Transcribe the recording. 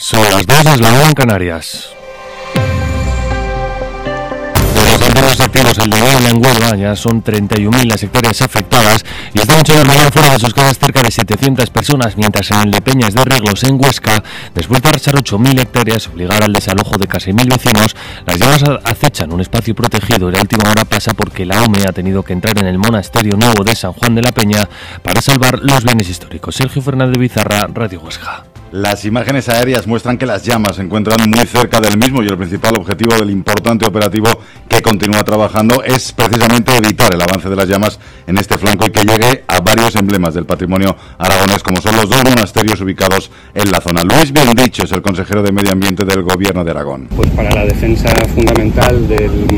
Son las 2, es la 1 en Canarias. De los activos, el de Gaila en Huelva, ya son 31.000 las hectáreas afectadas y esta noche dormirán fuera de sus casas cerca de 700 personas, mientras en el de Peñas de Reglos, en Huesca, después de arrasar 8.000 hectáreas y obligar al desalojo de casi 1.000 vecinos, las llamas acechan un espacio protegido y la última hora pasa porque la OME ha tenido que entrar en el monasterio nuevo de San Juan de la Peña para salvar los bienes históricos. Sergio Fernández Bizarra, Radio Huesca. Las imágenes aéreas muestran que las llamas se encuentran muy cerca del mismo y el principal objetivo del importante operativo que continúa trabajando es precisamente evitar el avance de las llamas en este flanco y que llegue a varios emblemas del patrimonio aragonés, como son los dos monasterios ubicados en la zona. Luis Bendicho es el consejero de Medio Ambiente del Gobierno de Aragón. Pues para la defensa fundamental del